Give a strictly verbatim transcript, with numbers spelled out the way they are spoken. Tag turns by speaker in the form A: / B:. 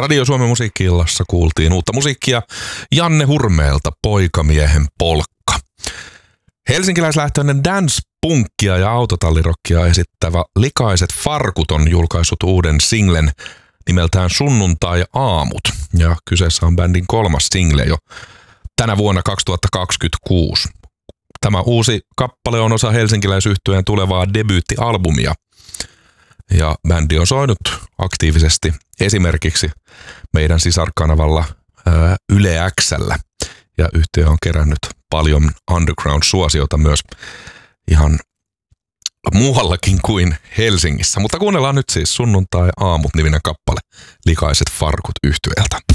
A: Radio Suomen musiikki-illassa kuultiin uutta musiikkia Janne Hurmeelta, Poikamiehen polkka. Helsinkiläislähtöinen dance-punkkia ja autotallirokkia esittävä Likaiset farkut on julkaissut uuden singlen nimeltään Sunnuntai-aamut. Ja kyseessä on bändin kolmas single jo tänä vuonna kaksituhattakaksikymmentäkuusi. Tämä uusi kappale on osa helsinkiläisyhtyeen tulevaa debyyttialbumia. Ja bändi on soinut aktiivisesti esimerkiksi meidän sisarkanavalla ää, Yle X:llä. Ja yhtiö on kerännyt paljon underground-suosiota myös ihan muuallakin kuin Helsingissä. Mutta kuunnellaan nyt siis Sunnuntai-aamut -niminen kappale Likaiset farkut -yhtyeeltä.